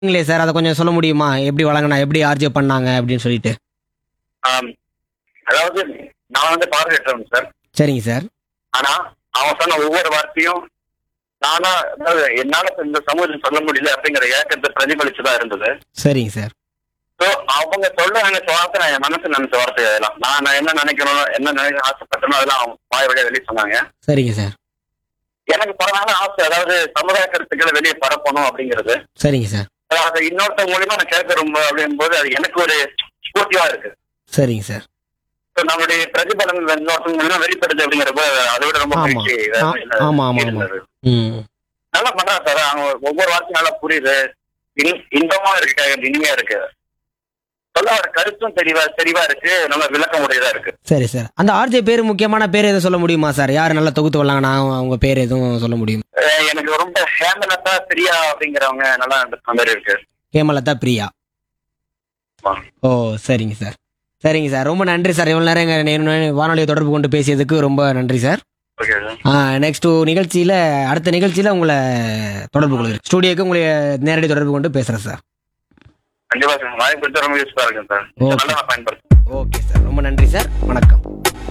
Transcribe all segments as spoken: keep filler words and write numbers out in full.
இல்லையே சார், அதை கொஞ்சம் சொல்ல முடியுமா? எப்படி வழங்கினா, எப்படி ஆர்ஜே பண்ணாங்க அப்படின்னு சொல்லிட்டு. ஆம், அதாவது நான் வந்து பார்வையற்றவன் சார். சரிங்க சார். ஆனா அவன் சொன்ன ஒவ்வொரு வார்த்தையும் நானா, அதாவது என்னால இந்த சமூகத்தில் சொல்ல முடியல அப்படிங்கிற ஏக்கத்தை பிரதிபலிச்சுதான் இருந்தது. சரிங்க சார். ஸோ அவங்க சொல்ல நினைச்ச வார்த்தை நான் என் மனசு நினைச்ச வார்த்தை அதெல்லாம். நான் நான் என்ன நினைக்கணும், என்ன நினைக்க ஆசைப்பட்டனோ அதெல்லாம் அவங்க வாய் வழியா வெளியே சொன்னாங்க. சரிங்க சார். எனக்கு பரவாயில்ல ஆசை, அதாவது சமுதாய கருத்துக்களை வெளியே பரப்பணும் அப்படிங்கிறது. சரிங்க சார். அதை இன்னொருத்த மூலியமா நான் கேட்க ரொம்ப அப்படிங்கும்போது அது எனக்கு ஒரு ஸ்பூர்த்தியா இருக்கு. சரிங்க சார். ஸோ நம்மளுடைய பிரதிபலன் இன்னொருத்தவங்க மூலியமா வெளிப்படுது அப்படிங்கிறப்ப அதை விட ரொம்ப ஆமா மகிழ்ச்சி வேற ஆ- இல்ல ஆமா ஆமா ஆமா. இருந்தது. ம். நல்லா பண்றாங்க சார். அவங்க ஒவ்வொரு வார்த்தையும் நல்லா புரியுது, இன்- இன்பமா இருக்கு, இனிமையா இருக்கு. சொல்ல வர கருத்தும் தெளிவா தெளிவா இருக்கு, நல்ல விளக்கம் உடையதா இருக்கு. சரி சார். அந்த ஆர்ஜே பேர், முக்கியமான பேர் எதுவும் சொல்ல முடியுமா சார்? யார் நல்லா தொகுத்து வந்தாங்கன்னா அவங்க பேர் எதுவும் சொல்ல முடியும்? அஹ் எனக்கு ரொம்ப ஹேமலதா பிரியா அப்படிங்கிறவங்க நல்லா அந்த மாதிரி இருக்கு. ஹேமலதா பிரியா. ஆமா. ஓ சரிங்க சார். சரிங்க சார், ரொம்ப நன்றி சார். இவ்வளோ நேரம் எங்கள் வானொலியை தொடர்பு கொண்டு பேசியதுக்கு ரொம்ப நன்றி சார். Okay sir. நெக்ஸ்ட் நிகழ்ச்சியில், அடுத்த நிகழ்ச்சியில் உங்களை தொடர்பு கொள்கிறேன். ஸ்டூடியோக்கு உங்களை நேரடி தொடர்பு கொண்டு பேசுகிறேன் சார். கண்டிப்பா சார், வாய்ப்பு கொடுத்தா ரொம்ப யூஸ்ஃபுல்லா இருக்கு சார். ஓகே. நல்லா நான் பயன்படுத்துறேன். ஓகே சார், ரொம்ப நன்றி சார். வணக்கம்.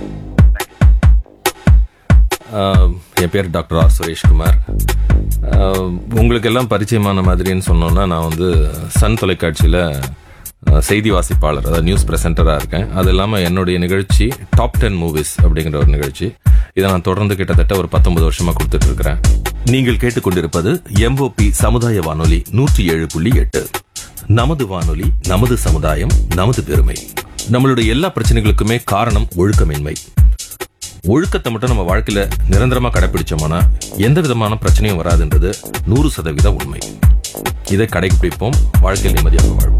ஆஹ் என் பேர் டாக்டர் ஆர் சுரேஷ்குமார். ஆஹ் உங்களுக்கு எல்லாம் பரிச்சயமான மாதிரின்னு சொன்னோன்னா, நான் வந்து சன் தொலைக்காட்சியில் செய்தி வாசிப்பாளர், அதாவது நியூஸ் பிரசன்டராக இருக்கேன். அது இல்லாமல் என்னுடைய நிகழ்ச்சி டாப் டென் மூவிஸ் அப்படிங்கிற ஒரு நிகழ்ச்சி. இதை நான் தொடர்ந்து கிட்டத்தட்ட ஒரு பத்தொன்பது வருஷமாக கொடுத்துட்டு இருக்கிறேன். நீங்கள் கேட்டுக்கொண்டிருப்பது எம்ஓபி சமுதாய வானொலி நூற்றி ஏழு புள்ளி எட்டு. நமது வானொலி, நமது சமுதாயம், நமது பெருமை. நம்மளுடைய எல்லா பிரச்சனைகளுக்குமே காரணம் ஒழுக்கமின்மை. ஒழுக்கத்தை மட்டும் நம்ம வாழ்க்கையில நிரந்தரமா கடைபிடிச்சோம்னா எந்த விதமான பிரச்சனையும் வராதுன்றது நூறு சதவீதம் உண்மை. இதை கடைபிடிப்போம், வாழ்க்கையில் நிம்மதியாக வாழ்வோம்.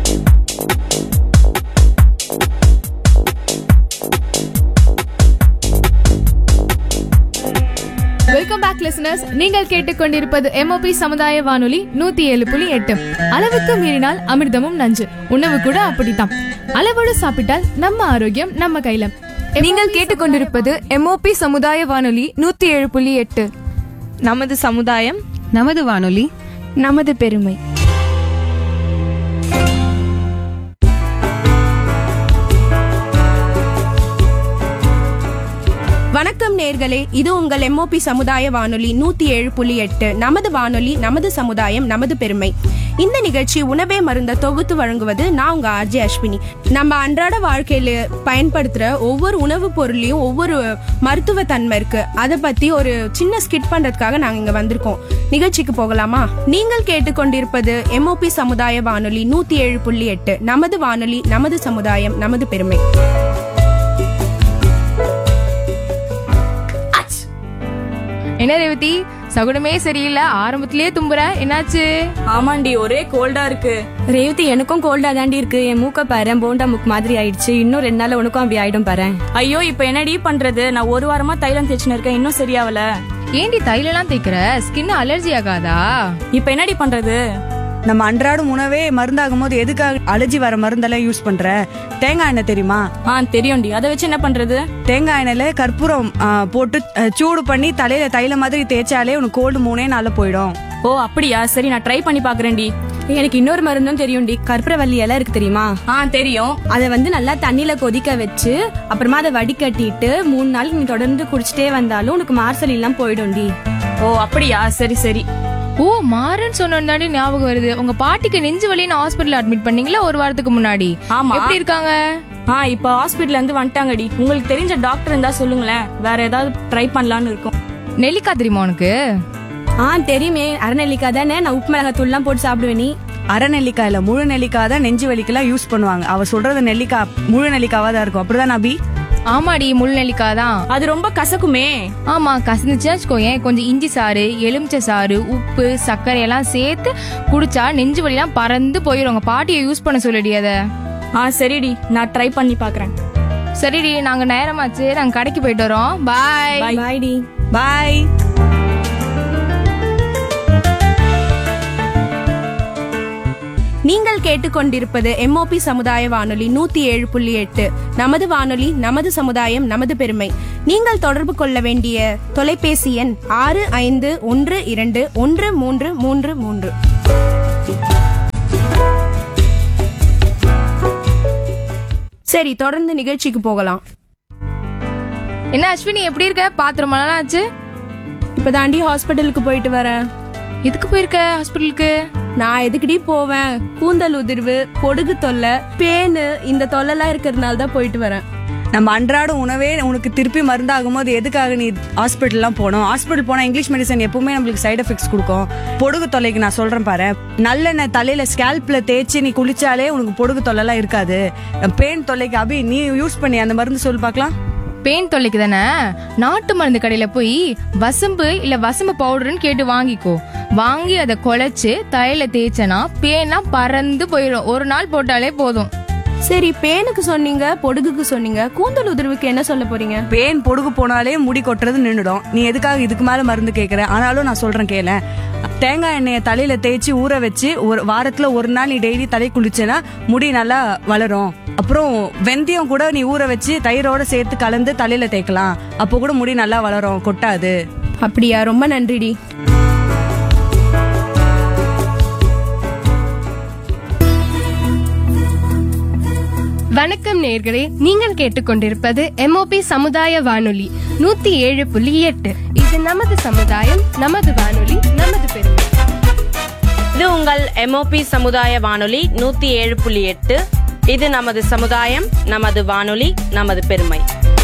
Welcome back listeners. நீங்கள் கேட்டுக்கொண்டிருப்பது எம்ஓபி சமுதாய வானொலி நூத்தி ஏழு புள்ளி எட்டு. அளவுக்கு மீறினால் அமிர்தமும் நஞ்சு. உணவு கூட அப்படித்தான். அளவோடு சாப்பிட்டால் நம்ம ஆரோக்கியம் நம்ம கையில. நீங்கள் கேட்டுக்கொண்டிருப்பது எம்ஓபி சமுதாய வானொலி நூத்தி ஏழு புள்ளி எட்டு. நமது சமுதாயம், நமது வானொலி, நமது பெருமை. வணக்கம் நேர்களே, இது உங்கள் எம்ஓபி சமுதாய வானொலி நூத்தி ஏழு புள்ளி எட்டு. நமது வானொலி, நமது சமுதாயம், நமது பெருமை. இந்த நிகழ்ச்சி உணவே மருந்த தொகுத்து வழங்குவது நான் உங்க ஆர்ஜே அஸ்வினி. நம்ம அன்றாட வாழ்க்கையில பயன்படுத்துற ஒவ்வொரு உணவுப் பொருளையும் ஒவ்வொரு மருத்துவ தன்மை இருக்கு. அதை பத்தி ஒரு சின்ன ஸ்கிட் பண்றதுக்காக நாங்க இங்க வந்திருக்கோம். நிகழ்ச்சிக்கு போகலாமா? நீங்கள் கேட்டுக்கொண்டிருப்பது எம்ஓபி சமுதாய வானொலி நூத்தி ஏழு புள்ளி எட்டு. நமது வானொலி, நமது சமுதாயம், நமது பெருமை. என்ன ரேவதி, சகுனமே சரியில்லை, ஆரம்பத்திலேயே தும்புற, என்னாச்சு? ஆமாண்டி, ஒரே கோல்டா இருக்கு. ரேவதி, எனக்கும் கோல்டா தாண்டி இருக்கு. என் மூக்க பாரு, போண்டா மூக்கு மாதிரி ஆயிடுச்சு. இன்னும் ரெண்டு நாள்ல உனக்கும் அப்படி ஆயிடும் பாரு. ஐயோ, இப்ப என்னடி பண்றது? நான் ஒரு வாரமா தைலம் தேய்ச்சின்னு இருக்கேன், இன்னும் சரியாவல. ஏண்டி தைலெல்லாம் தேய்க்கிற? ஸ்கின் அலர்ஜி ஆகாதா? இப்ப என்னடி பண்றது? நம்ம அன்றாடம் உணவே மருந்தாகும் போது எதுக்காக அலர்ஜி வர மருந்தெல்லாம் யூஸ் பண்ற? தேங்காய் எண்ணெய் தெரியுமா? ஆ தெரியும்டி. அதை வச்சு என்ன பண்றது? தேங்காய் எண்ணெயில கற்பூரம் ஆ, போட்டு அ, சூடு பண்ணி தலையில தைல மாதிரி தேய்ச்சாலே உனக்கு கோல்டு மூணே நாள்ல போயிடும். ஓ அப்படியா? சரி, நான் ட்ரை பண்ணி பாக்குறேன்டி. எனக்கு இன்னொரு மருந்தும் தெரியும்டி. கற்பூரவள்ளி இலை இருக்கு தெரியுமா? ஆ தெரியும். அதை வந்து நல்லா தண்ணியில கொதிக்க வச்சு அப்புறமா அதை வடிகட்டிட்டு மூணு நாள் நீ தொடர்ந்து குடிச்சிட்டே வந்தாலும் உனக்கு மார்சல் எல்லாம் போயிடும்டி. ஓ அப்படியா? சரி சரி. ஓ, மாறன்னு சொன்னாடி ஞாபகம் வருது. உங்க பாட்டிக்கு நெஞ்சு வலின்னு ஹாஸ்பிட்டல் அட்மிட் பண்ணீங்களா ஒரு வாரத்துக்கு முன்னாடி? ஆமா. எப்படி இருக்காங்க? ஆ இப்ப ஹாஸ்பிட்டல்ல இருந்து வந்துட்டாங்கடி. உங்களுக்கு தெரிஞ்ச டாக்டர் இருந்தா சொல்லுங்களேன், வேற ஏதாவது ட்ரை பண்ணலான்னு இருக்கும். நெல்லிக்காய் தெரியுமா உனக்கு? ஆ தெரியுமே, அரைநெல்லிக்காய் தானே. நான் உப்பு மிளகாத்தூள் எல்லாம் போட்டு சாப்பிடுவேன். நீ? அரை நெல்லிக்காயில முழு நெல்லிக்காய் தான் நெஞ்சு வலிக்கெல்லாம் யூஸ் பண்ணுவாங்க. அவ சொல்றது நெல்லிக்காய் முழு நெல்லிக்காவா தான் இருக்கும். அப்படிதான் நபி? ஆமாடி, முள் நெல்லிக்காய் தான். அது ரொம்ப கசக்குமே. ஆமா, கசந்துச்சுன்னா வச்சுக்கோயேன், கொஞ்சம் இஞ்சி சாறு, எலுமிச்சை சாறு, உப்பு, சர்க்கரை எல்லாம் சேர்த்து குடிச்சா நெஞ்சு வலிலாம் பறந்து போயிடும். உங்க பாட்டியை யூஸ் பண்ண சொல்லிடி அத. ஆ சரிடி, நான் ட்ரை பண்ணி பாக்குறேன். சரிடி, நாங்க நேரமாச்சு, நாங்க கடைக்கு போயிட்டு வரோம். பாய். பாய் டி. பாய். நீங்கள் கேட்டுக்கொண்டிருப்பது எம்ஓபி சமுதாய வானொலி நூத்தி ஏழு புள்ளி எட்டு. நமது வானொலி, நமது சமுதாயம், நமது பெருமை. நீங்கள் தொடர்பு கொள்ள வேண்டிய தொலைபேசி எண் ஆறு ஐந்து ஒன்று இரண்டு ஒன்று மூன்று மூன்று மூன்று. சரி, தொடர்ந்து நிகழ்ச்சிக்கு போகலாம். என்ன அஸ்வினி, எப்படி இருக்க? பாத்து ரொம்ப நாள் ஆச்சு. இப்ப தாண்டி ஹாஸ்பிட்டலுக்கு போயிட்டு வரேன். எதுக்கு போயிருக்க ஹாஸ்பிட்டலுக்கு? நான் எதுக்குடி போவேன்? கூந்தல் உதிர்வு, பொடுகு தொல்லை, பேனு, இந்த தொல்லைலாம் இருக்கிறதுனால தான் போயிட்டு வரேன். நம்ம அன்றாட உணவே உனக்கு திருப்பி மருந்தாகும் போது எதுக்காக நீ ஹாஸ்பிட்டல்லாம் போகணும்? ஹாஸ்பிட்டல் போனால் இங்கிலீஷ் மெடிசன் எப்பவுமே நம்மளுக்கு சைடு எஃபெக்ட்ஸ் கொடுக்கும். பொடுகு தொல்லைக்கு நான் சொல்றேன் பாரு, நல்லெண்ணெய் தலையில ஸ்கேல்ப்ல தேய்ச்சி நீ குளிச்சாலே உனக்கு பொடுகு தொல்லைலாம் இருக்காது. பெயின் தொல்லைக்கு அபி நீ யூஸ் பண்ணி அந்த மருந்து சொல்லு பார்க்கலாம். பெயின் தொல்லைக்கு தானே நாட்டு மருந்து கடையில போய் வசம்பு இல்ல வசம்பு பவுடர்னு கேட்டு வாங்கிக்கோ. வாங்கி அதை குழைச்சு தலையில தேய்ச்சனா பேனா பறந்து போயிடும். ஒரு நாள் போட்டாலே போதும். சரி, பேனுக்கு சொன்னீங்க, பொடுகுக்கு சொன்னீங்க, கூந்தல் உதிர்வுக்கு என்ன சொல்ல போறீங்க? பேன் பொடுகு போனாலே முடி கொட்டுறது நின்றுடும். நீ எதுக்காக இதுக்கு மேல மருந்து கேட்கற? ஆனாலும் நான் சொல்றேன் கேள. தேங்காய் எண்ணெயை தலையில தேய்ச்சி ஊற வச்சு ஒரு வாரத்துல ஒரு நாள் நீ டெய்லி தலை குளிச்சேன்னா முடி நல்லா வளரும். அப்புறம் வெந்தயம் கூட நீ ஊற வச்சு தயிரோட சேர்த்து கலந்து தலையில தேய்க்கலாம். அப்போ கூட முடி நல்லா வளரும், கொட்டாது. அப்படியா? ரொம்ப நன்றிடி. வணக்கம் நேயர்களே, நீங்கள் கேட்டுக்கொண்டிருப்பது எம்ஓபி சமுதாய வானொலி நூத்தி ஏழு புள்ளி எட்டு. இது நமது சமுதாயம், நமது வானொலி, நமது பெருமை. இது உங்கள் எம்ஓபி சமுதாய வானொலி நூத்தி ஏழு புள்ளி எட்டு. இது நமது சமுதாயம், நமது வானொலி, நமது பெருமை.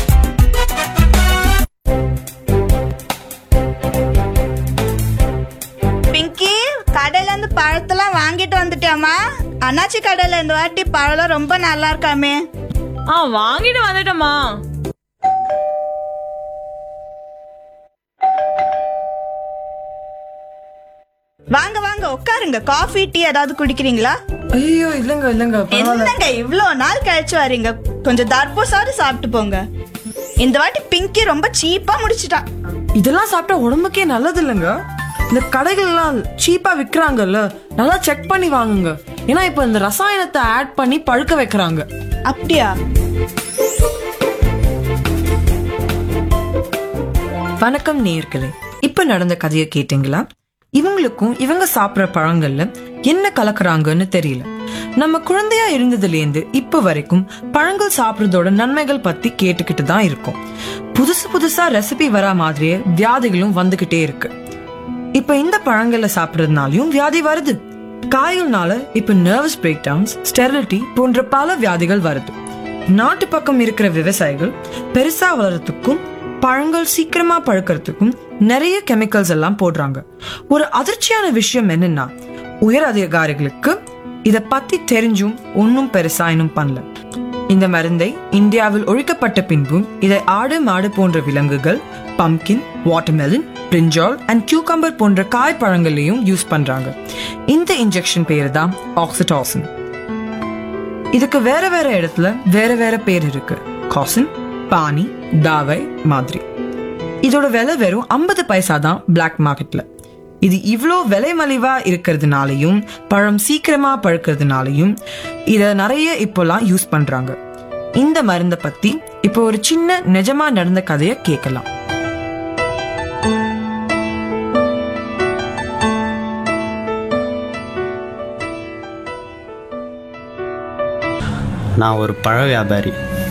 பிங்கி, கடையில இருந்து பழத்தெல்லாம் வாங்கிட்டு வந்துட்டாமா? அண்ணாச்சி கடையில இந்த வாட்டி பழம் ரொம்ப நல்லா இருக்காமே. ஆ, வாங்கிட்டு வந்துட்டோமா. வாங்க வாங்க உட்காருங்க. காஃபி டீ ஏதாவது குடிக்கிறீங்களா? ஐயோ இல்லங்க இல்லங்க. என்னங்க இவ்வளோ நாள் கழிச்சு வரீங்க, கொஞ்சம் தர்பூசாவது சாப்பிட்டு போங்க. இந்த வாட்டி பிங்கி ரொம்ப சீப்பா முடிச்சிட்டா. இதெல்லாம் சாப்பிட்டா உடம்புக்கே நல்லது இல்லைங்க. இந்த கடைகள்லாம் சீப்பா விக்கிறாங்கல்ல, நல்லா செக் பண்ணி வாங்குங்க. ஏன்னா இப்ப இந்த ரசாயனத்தை ஆட் பண்ணி பழுக்க வைக்கிறாங்க. அப்படியா? வணக்கம் நேயர்களே, இப்ப நடந்த கதையை கேட்டீங்களா? இவங்களுக்கும் இவங்க சாப்பிடுற பழங்கள்ல என்ன கலக்குறாங்கன்னு தெரியல. நம்ம குழந்தையா இருந்ததுல இருந்து இப்ப வரைக்கும் பழங்கள் சாப்பிடுறதோட நன்மைகள் பத்தி கேட்டுக்கிட்டு தான் இருக்கோம். புதுசு புதுசா ரெசிபி வரா மாதிரியே வியாதிகளும் வந்துகிட்டே இருக்கு. இப்ப இந்த பழங்களை சாப்பிடுறதுனாலயும் வியாதி வருது. காய்கள்னால இப்ப நர்வஸ் பிரேக் டவுன்ஸ், ஸ்டெரிலிட்டி போன்ற பல வியாதிகள் வருது. நாட்டு பக்கம் இருக்கிற விவசாயிகள் பெருசா வளர்றதுக்கும் பழங்கள் சீக்கிரமா பழுக்கிறதுக்கும் நிறைய கெமிக்கல்ஸ் எல்லாம் போடுறாங்க. ஒரு அதிர்ச்சியான விஷயம் என்னன்னா, உயர் அதிகாரிகளுக்கு இத பத்தி தெரிஞ்சும் ஒன்னும் பெருசா இன்னும் பண்ணல. இந்த மருந்தை இந்தியாவில் ஒழிக்கப்பட்ட பின்பும் இதை ஆடு மாடு போன்ற விலங்குகள், pumpkin, watermelon, brinjal and cucumber போன்ற காய் பழங்களையும் யூஸ் பண்றாங்க. இந்த இன்ஜெக்ஷன் பேரு தான் ஆக்சிடாசின். இதுக்கு வேற வேற இடத்துல வேற வேற பேர் இருக்கு. காசின், பானி, தாவை மாதிரி. இதோட விலை வெறும் ஐம்பது பைசா தான் பிளாக் மார்க்கெட்ல. இது இவ்வளோ விலை மலிவா இருக்கிறதுனாலையும் பழம் சீக்கிரமா பழுக்கிறதுனாலையும் இத நிறைய இப்போலாம் யூஸ் பண்றாங்க. இந்த மருந்தை பத்தி இப்போ ஒரு சின்ன நிஜமா நடந்த கதையை கேட்கலாம். நான் ஒரு பழ வியாபாரி.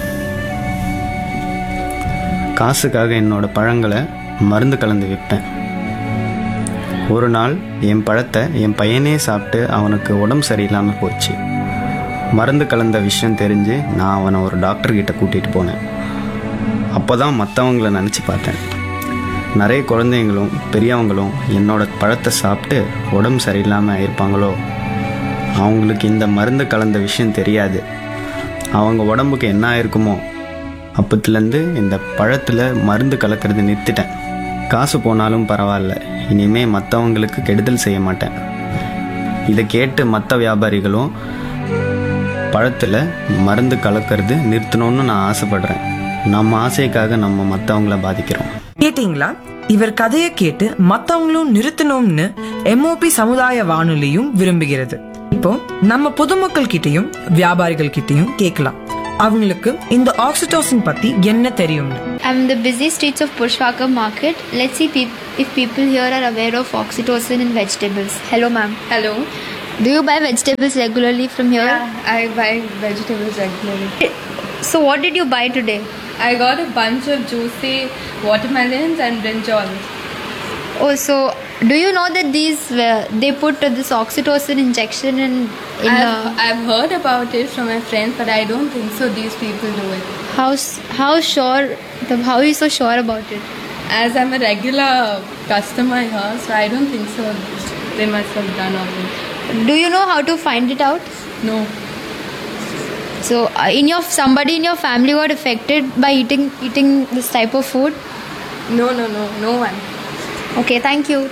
காசுக்காக என்னோட பழங்களை மருந்து கலந்து விற்பேன். ஒரு நாள் என் பழத்தை என் பையனே சாப்பிட்டு அவனுக்கு உடம்பு சரியில்லாமல் போச்சு. மருந்து கலந்த விஷயம் தெரிஞ்சு நான் அவனை ஒரு டாக்டர்கிட்ட கூட்டிகிட்டு போனேன். அப்போ தான் மற்றவங்கள நினச்சி பார்த்தேன். நிறைய குழந்தைங்களும் பெரியவங்களும் என்னோட பழத்தை சாப்பிட்டு உடம்பு சரியில்லாமல் இருப்பாங்களோ, அவங்களுக்கு இந்த மருந்து கலந்த விஷயம் தெரியாது. அவங்க உடம்புக்கு என்ன ஆயிருக்குமோ. அப்பத்துலேருந்து இந்த பழத்தில் மருந்து கலக்கிறது நிறுத்திட்டேன். காசு போனாலும் பரவாயில்ல, இனிமே மற்றவங்களுக்கு கெடுதல் செய்ய மாட்டேன். இதை கேட்டு மற்ற வியாபாரிகளும் பழத்தில் மருந்து கலக்கிறது நிறுத்தணும்னு நான் ஆசைப்படுறேன். நம்ம ஆசைக்காக நம்ம மற்றவங்கள பாதிக்கிறோம். கேட்டீங்களா? இவர் கதையை கேட்டு மற்றவங்களும் நிறுத்தணும்னு எம்ஓபி சமுதாய வானொலியும் விரும்புகிறது. இப்போ நம்ம பொதுமக்கள் கிட்டையும் வியாபாரிகள் கிட்டையும் கேட்கலாம், அவங்களுக்கு இந்த ஆக்சிடோசின் பத்தி என்ன தெரியும். I'm in the busy streets of Pushwaka market. Let's see pe- if people here are aware of oxytocin in vegetables. Hello ma'am. Hello. Do you buy vegetables regularly from here? Yeah, I buy vegetables regularly. So, what did you buy today? I got a bunch of juicy watermelons and brinjals. Oh, so do you know that these uh, they put uh, this oxytocin injection in? in I've, uh, I've heard about it from my friends, but I don't think so. These people do it. how s- how sure? The, how are you so sure about it? As I'm a regular customer here, so I don't think so. They must have done all this. Do you know how to find it out? No. So, uh, in your somebody in your family got affected by eating eating this type of food? No, no, no, no one. Okay, thank you.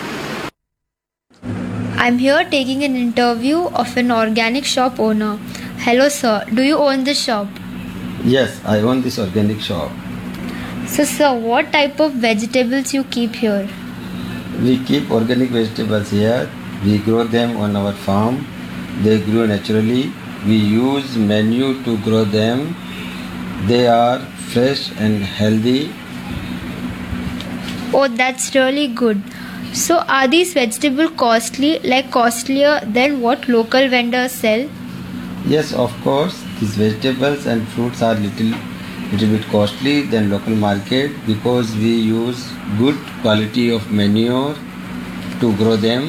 I'm here taking an interview of an organic shop owner. Hello, sir. Do you own this shop? Yes, I own this organic shop. So, sir, what type of vegetables you keep here? We keep organic vegetables here. We grow them on our farm. They grow naturally. We use manure to grow them. They are fresh and healthy. Oh, that's really good. So, are these vegetables costly, like costlier than what local vendors sell? Yes, of course. These vegetables and fruits are little little bit costly than local market because we use good quality of manure to grow them,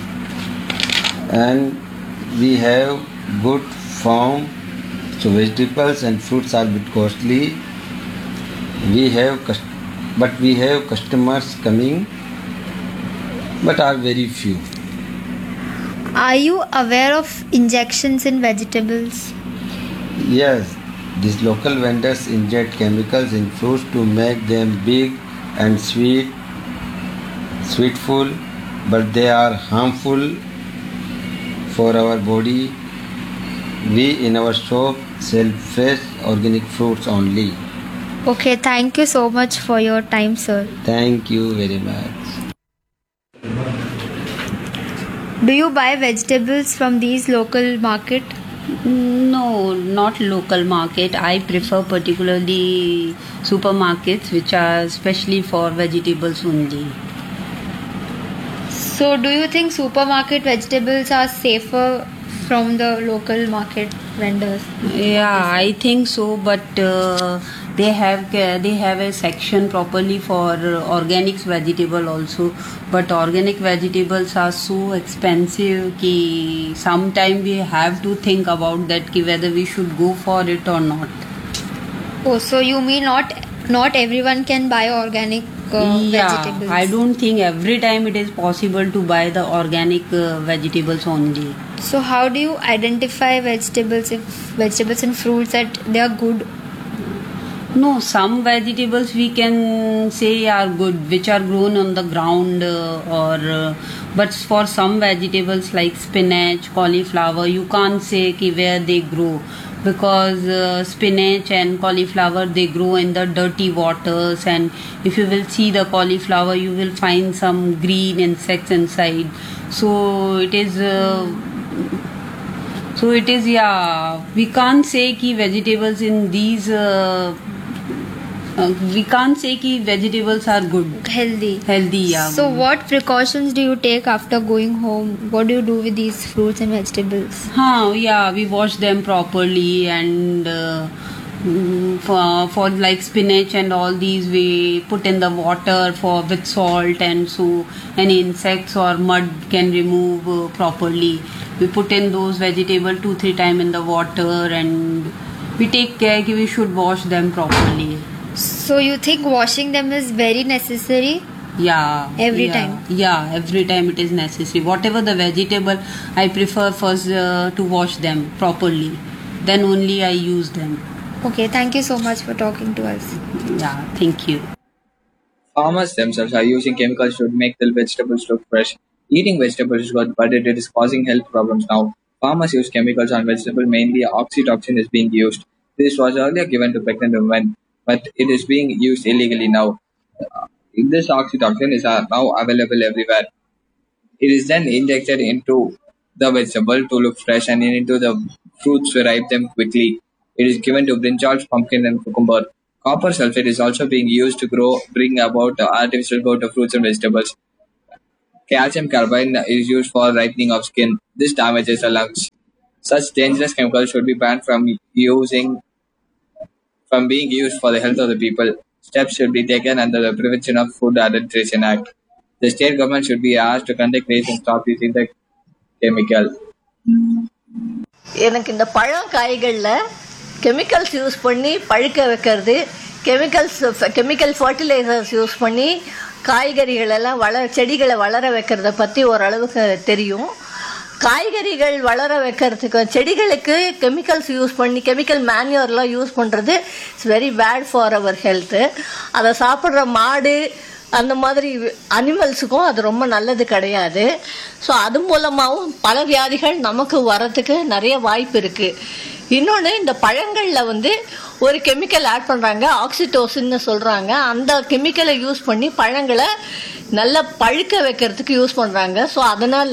and we have good farm. So vegetables and fruits are a bit costly. We have cust- but we have customers coming, but are very few. Are you aware of injections in vegetables? Yes, these local vendors inject chemicals in fruits to make them big and sweet, sweetful, but they are harmful for our body. We in our shop sell fresh organic fruits only. Okay, thank you so much for your time, sir. Thank you very much. Do you buy vegetables from these local market? No, not local market. I prefer particularly supermarkets which are specially for vegetables only. So, do you think supermarket vegetables are safer from the local market vendors? Yeah, I think so, but uh, they have they have a section properly for organics vegetable also. But organic vegetables are so expensive कि sometime we have to think about that कि whether we should go for it or not. Oh, so you mean not not everyone can buy organic uh, yeah, vegetables? I don't think every time it is possible to buy the organic uh, vegetables only. So how do you identify vegetables if vegetables and fruits that they are good? No, some vegetables we can say are good, which are grown on the ground, uh, or uh, but for some vegetables like spinach, cauliflower, you can't say ki where they grow, because uh, spinach and cauliflower they grow in the dirty waters, and if you will see the cauliflower, you will find some green insects inside. So it is. Uh, so it is, yeah. We can't say ki vegetables in these. Uh, Uh, we can't say कि vegetables are good. Healthy. Healthy, yeah. So what precautions do you take after going home? What do you do with these fruits and vegetables? Huh, yeah, we wash them properly, and uh, mm, for, for like spinach and all these we put in the water for with salt, and so any insects or mud can remove uh, properly. We put in those vegetables two three times in the water, and we take care कि we should wash them properly. So you think washing them is very necessary? Yeah. Every yeah, time? Yeah, every time it is necessary. Whatever the vegetable, I prefer first uh, to wash them properly. Then only I use them. Okay, thank you so much for talking to us. Yeah, thank you. Farmers themselves are using chemicals to make the vegetables look fresh. Eating vegetables is good, but it is causing health problems now. Farmers use chemicals on vegetables, mainly oxytocin is being used. This was earlier given to pregnant women, but it is being used illegally now. Uh, This oxytocin is uh, now available everywhere. It is then injected into the vegetable to look fresh and into the fruits to ripe them quickly. It is given to brinjals, pumpkin, and cucumber. Copper sulfate is also being used to grow, bring about the artificial growth of fruits and vegetables. Calcium carbide is used for ripening of skin. This damages the lungs. Such dangerous chemicals should be banned from using from being used for the health of the people. Steps should be taken under the Prevention of Food Adulteration Act. The state government should be asked to conduct raids and stop using the chemical. எனக்கு இந்த பழம் காய்களில் chemicals use பண்ணி பழுக்க வைக்கிறது, chemicals chemical fertilisers use பண்ணி காய்கறிகள் எல்லாம் வளர செடிகளை வளர வைக்கிறத பற்றி ஓரளவுக்கு தெரியும். காய்கறிகள் வளர வைக்கிறதுக்கு செடிகளுக்கு கெமிக்கல்ஸ் யூஸ் பண்ணி கெமிக்கல் மேன்யூர்லாம் யூஸ் பண்ணுறது it's very bad for our health. அதை சாப்பிட்ற மாடு அந்த மாதிரி அனிமல்ஸுக்கும் அது ரொம்ப நல்லது கிடையாது. ஸோ அது மூலமாகவும் பல வியாதிகள் நமக்கு வரத்துக்கு நிறைய வாய்ப்பு இருக்குது. இன்னொன்று, இந்த பழங்களில் வந்து ஒரு கெமிக்கல் ஆட் பண்ணுறாங்க, ஆக்சிடோசின்னு சொல்கிறாங்க. அந்த கெமிக்கலை யூஸ் பண்ணி பழங்களை நல்லா பழுக்க வைக்கிறதுக்கு யூஸ் பண்ணுறாங்க. ஸோ அதனால்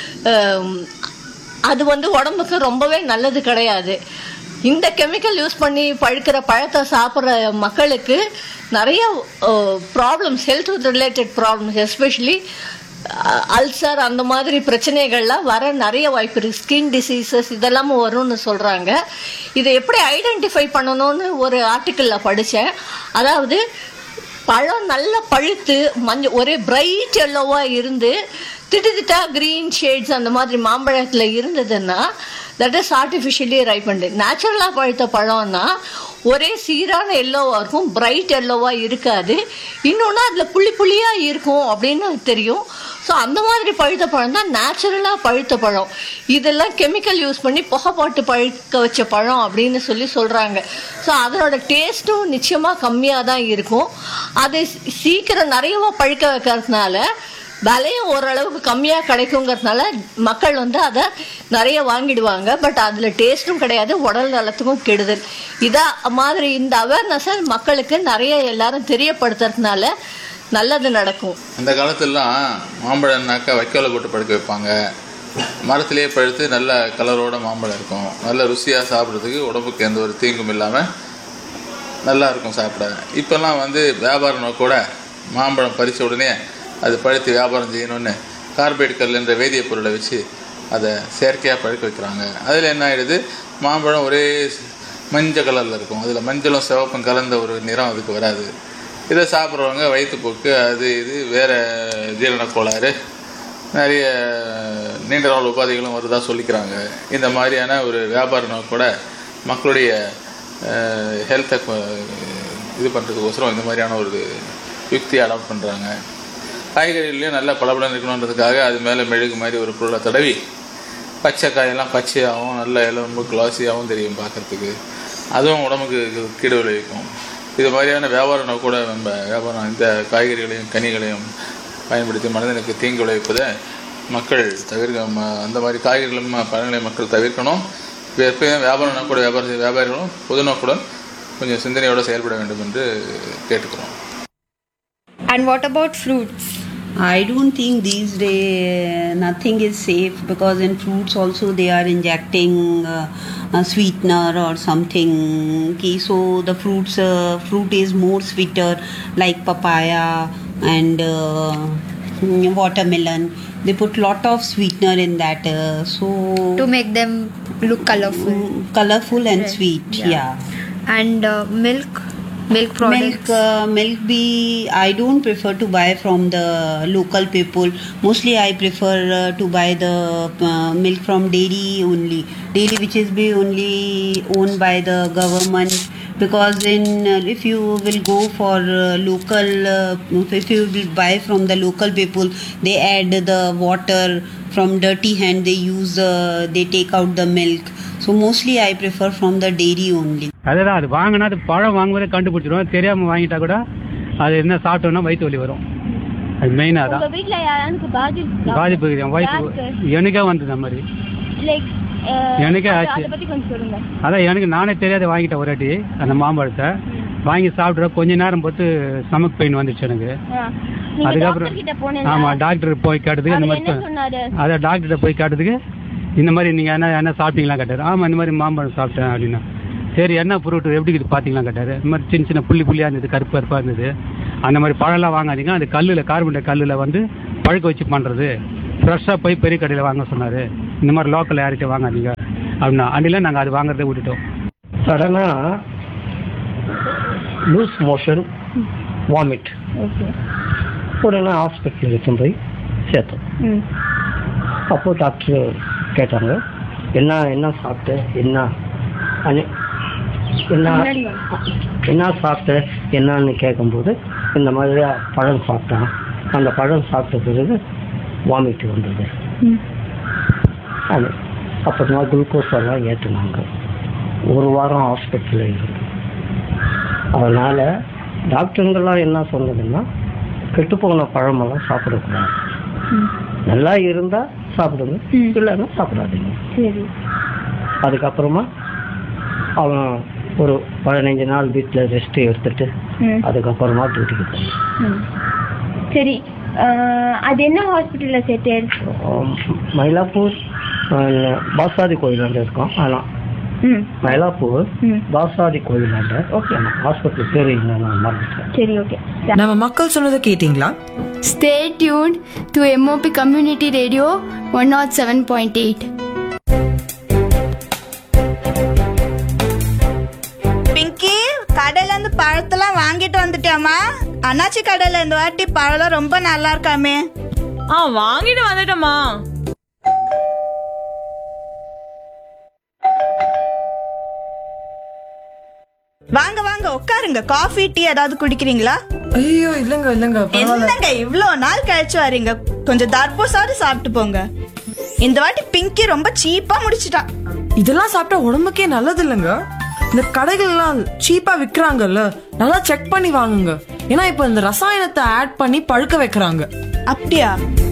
அது வந்து உடம்புக்கு ரொம்பவே நல்லது கிடையாது. இந்த கெமிக்கல் யூஸ் பண்ணி பழுக்கிற பழத்தை சாப்பிட்ற மக்களுக்கு நிறைய problems, health related problems, especially ulcer அந்த மாதிரி பிரச்சனைகள்லாம் வர நிறைய வாய்ப்பு இருக்குது. ஸ்கின் டிசீசஸ் இதெல்லாம் வரும்னு சொல்கிறாங்க. இதை எப்படி ஐடென்டிஃபை பண்ணணும்னு ஒரு ஆர்டிக்கிளில் படித்தேன். அதாவது பழம் நல்லா பழுத்து மஞ்சள் ஒரே பிரைட் எல்லோவாக இருந்து திட்டுத்திட்டா க்ரீன் ஷேட்ஸ் அந்த மாதிரி மாம்பழத்தில் இருந்ததுன்னா தட் இஸ் ஆர்டிஃபிஷியலி ரைப்பன்டு. நேச்சுரலாக பழுத்த பழம்னா ஒரே சீரான எல்லோவாக இருக்கும், பிரைட் எல்லோவாக இருக்காது. இன்னொன்று அதில் புள்ளி புள்ளியாக இருக்கும் அப்படின்னு தெரியும். ஸோ அந்த மாதிரி பழுத்த பழம் தான் நேச்சுரலாக பழுத்த பழம். இதெல்லாம் கெமிக்கல் யூஸ் பண்ணி புகை போட்டு பழுக்க வச்ச பழம் அப்படின்னு சொல்லி சொல்கிறாங்க. ஸோ அதனோட டேஸ்ட்டும் நிச்சயமாக கம்மியாக தான் இருக்கும். அது சீக்கிரம் நிறையவா பழுக்க வைக்கிறதுனால விலையும் ஓரளவுக்கு கம்மியாக கிடைக்குங்கிறதுனால மக்கள் வந்து அதை நிறைய வாங்கிடுவாங்க. பட் அதில் டேஸ்ட்டும் கிடையாது, உடல் நலத்துக்கும் கெடுதல். இதா மாதிரி இந்த அவேர்னஸை மக்களுக்கு நிறைய எல்லாரும் தெரியப்படுத்துறதுனால நல்லது நடக்கும். அந்த காலத்துலலாம் மாம்பழம்னாக்கா வைக்கோலை போட்டு படுக்க வைப்பாங்க. மரத்திலேயே பழுத்து நல்ல கலரோட மாம்பழம் இருக்கும். நல்ல ருசியாக சாப்பிட்றதுக்கு, உடம்புக்கு எந்த ஒரு தீங்கும் இல்லாமல் நல்லா இருக்கும் சாப்பிட. இப்போல்லாம் வந்து வியாபாரம் கூட மாம்பழம் பறித்த உடனே அது பழுத்து வியாபாரம் செய்யணும்னு கார்பைட் கல் என்ற வேதிய பொருளை வச்சு அதை செயற்கையாக பழுக்க வைக்கிறாங்க. அதில் என்ன ஆகிடுது, மாம்பழம் ஒரே மஞ்சள் கலரில் இருக்கும். அதில் மஞ்சளும் சிவப்பும் கலந்த ஒரு நிறம் அதுக்கு வராது. இதை சாப்பிட்றவங்க வயிற்றுப்போக்கு, அது இது வேறு ஜீரண கோளாறு, நிறைய நீண்ட நாள் உபாதைகளும் வருதா சொல்லிக்கிறாங்க. இந்த மாதிரியான ஒரு வியாபாரம் கூட மக்களுடைய ஹெல்த்தை இது பண்ணுறதுக்கோசரம் இந்த மாதிரியான ஒரு யுக்தியை அடாப்ட் பண்ணுறாங்க. காய்கறிகளையும் நல்லா பளபளன்னு இருக்கணுன்றதுக்காக அது மேலே மெழுகு மாதிரி ஒரு பொருளை தடவி பச்சை காயெல்லாம் பச்சையாகவும் நல்ல எலும்பு கிளாஸியாகவும் தெரியும் பார்க்குறதுக்கு. அதுவும் உடம்புக்கு கீடு விளைவிக்கும். இது மாதிரியான வியாபாரம் கூட நம்ம வியாபாரம் இந்த காய்கறிகளையும் கனிகளையும் பயன்படுத்தி மனிதனுக்கு தீங்கு விளைவிப்பதை மக்கள் தவிர்க்க, அந்த மாதிரி காய்கறிகளும் பழங்களையும் மக்கள் தவிர்க்கணும். எப்பயும் வியாபாரம் கூட வியாபார வியாபாரிகளும் பொதுநோக்குடன் கொஞ்சம் சிந்தனையோடு செயல்பட வேண்டும் என்று கேட்டுக்கிறோம். And what about fruits? I don't think these days nothing is safe, because in fruits also they are injecting uh, a sweetener or something. Okay, so the fruits uh, fruit is more sweeter, like papaya and uh, watermelon. They put lot of sweetener in that, uh, so To make them look colorful. colorful and Right. sweet. Yeah. Yeah. And uh, milk? Milk products? Milk, uh, milk be, I don't prefer to buy from the local people. Mostly I prefer uh, to buy the uh, milk from dairy only. Dairy which is be only owned by the government. Because in uh, if you will go for uh, local, uh, if you will buy from the local people, they add the water from dirty hand. They use, uh, they take out the milk. So mostly I prefer from the dairy only. அதுதான், அது வாங்கினா அது பழம் வாங்குவதே கண்டுபிடிச்சிடும். தெரியாமல் வாங்கிட்டா கூட அது என்ன சாப்பிட்டோம்னா வயிற்று வலி வரும். அது மெயினாக தான் வீட்ல யாருக்கு பாதிப்பு பாதிப்பு இருக்குது. என் வயிற்று எனக்கே வந்தது அந்த மாதிரி. லைக் எனக்கே ஆச்சு. அதை பத்தி கொஞ்சம் சொல்லுங்க. அதான் எனக்கு நானே தெரியாத வாங்கிட்டேன் ஒரு வாட்டி அந்த மாம்பழத்தை. வாங்கி சாப்பிட்ற கொஞ்ச நேரம் போட்டு ஸ்டமக் பெயின் வந்துச்சு எனக்கு. அதுக்கப்புறம் ஆமாம் டாக்டர் போய் கேட்டதுக்கு இந்த மாதிரி, அதான் டாக்டர்கிட்ட போய் கேட்டதுக்கு இந்த மாதிரி நீங்கள் என்ன என்ன சாப்பிட்டீங்களா கேட்டார். ஆமாம் இந்த மாதிரி மாம்பழம் சாப்பிட்டேன் அப்படின்னா. சரி என்ன ஃப்ரூட் எப்படி இது பார்த்தீங்களா கேட்டார். இந்த மாதிரி சின்ன சின்ன புள்ளி புள்ளியாக இருந்தது, கருப்பு கருப்பாக இருந்தது. அந்த மாதிரி பழம்லாம் வாங்காதீங்க, அது கல்லில் கார்பன் டை கல்லில் வந்து பழுக்க வச்சு பண்ணுறது. ஃப்ரெஷ்ஷாக போய் பெரிய கடையில் வாங்க சொன்னார். இந்த மாதிரி லோக்கல் யார்கிட்ட வாங்காதீங்க அப்படின்னா. அண்டில நாங்கள் அது வாங்குறதை விட்டுட்டோம். சடனாக லூஸ் மோஷன், வாமிட். ஓகே. உடனே ஹாஸ்பிட்டல் எடுத்துன்னு போய் சேர்த்தோம். ம். அப்போது டாக்டர் கேட்டாங்க, என்ன என்ன சாப்பிட்ட, என்ன அனு- என்ன என்ன சாப்பிட்ட என்னன்னு கேட்கும்போது இந்த மாதிரி பழம் சாப்பிட்டான். அந்த பழம் சாப்பிட்ட பிறகு வாமிட் வந்தது. ம். அது அப்புறமா குளுக்கோஸ் எல்லாம் ஏற்றுனாங்க. ஒரு வாரம் ஹாஸ்பிட்டலில் இருந்தோம். அதனால் டாக்டருங்கெல்லாம் என்ன சொன்னதுன்னா, கெட்டுப்போன பழமெல்லாம் சாப்பிடக்கூடாது. ம். நல்லா இருந்தால் சாப்பிடுங்க, இல்லைன்னா சாப்பிடாதீங்க. சரி. அதுக்கப்புறமா அவன் ஒரு பதினஞ்சு நாள் வீட்டில் ரெஸ்ட் எடுத்துட்டு ம். அதுக்கப்புறமா டியூட்டிக்கு போனான். ம். சரி, அஹ், அது என்ன ஹாஸ்பிட்டல்ல சேர்த்தேன்? மயிலாப்பூர் பாசாதி கோயிலாண்ட இருக்கோம். ஆனால் ம். மயிலாப்பூர் பாசாதி கோயிலாண்ட ஹாஸ்பிட்டல் பேர் என்னன்னு மறந்துட்டேன். சரி, ஓகே. நம்ம மக்கள் சொன்னதை கேட்டீங்களா? Stay tuned to M O P Community Radio one oh seven point eight. Pinki, கடையில இருந்து பழத்தெல்லாம் வாங்கிட்டு வந்துட்டியாமா? அண்ணாச்சி கடையில இந்த வாட்டி பழம் ரொம்ப நல்லா இருக்காமே. ஆ, வாங்கிட்டு வந்துட்டோமா. வாங்க வாங்க உட்காருங்க. காஃபி டீ ஏதாவது குடிக்கிறீங்களா? ஐயோ இல்லங்க இல்லங்க என்னங்க இவ்ளோ நாள் கழிச்சு வரீங்க, கொஞ்சம் தர்பூசாவது சாப்பிட்டு போங்க. இந்த வாட்டி பிங்கி ரொம்ப சீப்பா முடிச்சிட்டான். இதெல்லாம் சாப்பிட்டா உடம்புக்கே நல்லது இல்லைங்க. இந்த கடைகள் எல்லாம் சீப்பா விக்கிறாங்கல்ல, நல்லா செக் பண்ணி வாங்குங்க. ஏன்னா இப்ப இந்த ரசாயனத்தை ஆட் பண்ணி பழுக்க வைக்கிறாங்க. அப்படியா?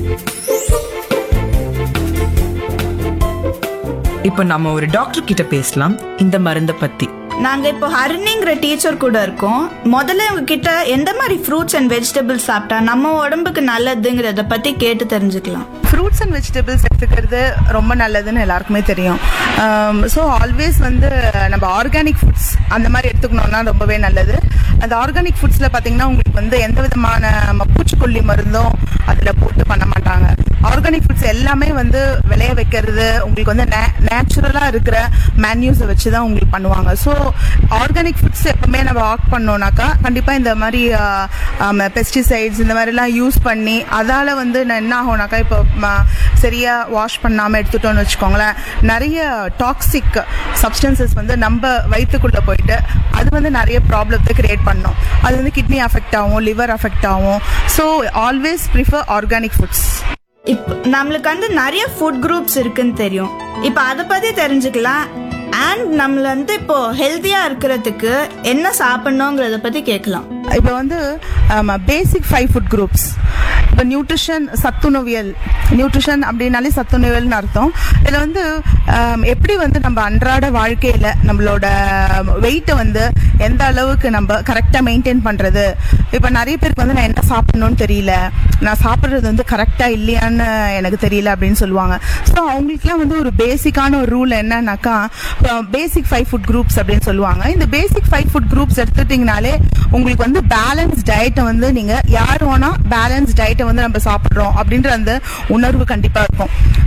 இப்ப நம்ம ஒரு டாக்டர் கிட்ட பேசலாம் இந்த மருந்தை பத்தி. நாங்க இப்போ ஹரிணிங்கிற டீச்சர் கூட இருக்கோம். முதல்ல உங்ககிட்ட எந்த மாதிரி ஃப்ரூட்ஸ் அண்ட் வெஜிடபிள்ஸ் சாப்பிட்டா நம்ம உடம்புக்கு நல்லதுங்கிறத பத்தி கேட்டு தெரிஞ்சுக்கலாம். ஃப்ரூட்ஸ் அண்ட் வெஜிடபிள்ஸ் எடுத்துக்கிறது ரொம்ப நல்லதுன்னு எல்லாருக்குமே தெரியும். ஸோ ஆல்வேஸ் வந்து நம்ம ஆர்கானிக் ஃபுட்ஸ் அந்த மாதிரி எடுத்துக்கணும்னா ரொம்பவே நல்லது. அந்த ஆர்கானிக் ஃபுட்ஸில் பார்த்தீங்கன்னா உங்களுக்கு வந்து எந்த விதமான பூச்சிக்கொல்லி மருந்தும் அதில் போட்டு பண்ண மாட்டாங்க. ஆர்கானிக் ஃபுட்ஸ் எல்லாமே வந்து விளைய வைக்கிறது உங்களுக்கு வந்து நேச்சுரலாக இருக்கிற மேன்யூஸை வச்சு தான் உங்களுக்கு பண்ணுவாங்க. ஸோ ஆர்கானிக் ஃபுட்ஸ் எப்பவுமே நம்ம வாக் பண்ணோம்னாக்கா கண்டிப்பாக இந்த மாதிரி பெஸ்டிசைட்ஸ் இந்த மாதிரிலாம் யூஸ் பண்ணி அதால் வந்து என்ன ஆகும்னாக்கா இப்போ சரியாக வாஷ் பண்ணாமல் எடுத்துட்டோம்னு வச்சுக்கோங்களேன், நிறைய டாக்ஸிக் சப்ஸ்டன்சஸ் வந்து நம்ம வயிற்றுக்குள்ளே போயிட்டு அது வந்து நிறைய ப்ராப்ளத்தை கிரியேட் பண்ணும். அது வந்து கிட்னி அஃபெக்ட் ஆகும், லிவர் அஃபெக்ட் ஆகும். So always prefer organic foods. இப்போ நம்மளுக்கு வந்து நிறைய ஃபுட் குரூப்ஸ் இருக்குன்னு தெரியும். இப்போ அதை பத்தி தெரிஞ்சுக்கலாம். அண்ட் நம்மள வந்து இப்போ ஹெல்த்தியா இருக்கிறதுக்கு என்ன சாப்பிடணுங்கிறத பத்தி கேட்கலாம். இப்போ வந்து பேசிக் ஃபைவ் ஃபுட் குரூப்ஸ். இப்போ நியூட்ரிஷன், சத்துணவியல். நியூட்ரிஷன் அப்படின்னாலே சத்துணவியல்னு அர்த்தம். இதில் வந்து எப்படி வந்து நம்ம அன்றாட வாழ்க்கையில் நம்மளோட வெயிட்டை வந்து எந்த அளவுக்கு நம்ம கரெக்டாக மெயின்டைன் பண்ணுறது. இப்போ நிறைய பேருக்கு வந்து நான் என்ன சாப்பிடணும்னு தெரியல, நான் சாப்பிட்றது வந்து கரெக்டாக இல்லையான்னு எனக்கு தெரியல அப்படின்னு சொல்லுவாங்க. ஸோ அவங்களுக்குலாம் வந்து ஒரு பேசிக்கான ஒரு ரூல் என்னன்னாக்கா பேசிக் ஃபைவ் ஃபுட் குரூப்ஸ் அப்படின்னு சொல்லுவாங்க. இந்த பேசிக் ஃபைவ் ஃபுட் குரூப்ஸ் எடுத்துட்டிங்கனாலே உங்களுக்கு வந்து பேலன்ஸ் டயட்டை வந்து நீங்க யார் வேணா பேலன்ஸ் டயட்டை வந்து நம்ம சாப்பிட்றோம் அப்படின்ற அந்த உணர்வு கண்டிப்பா இருக்கும்.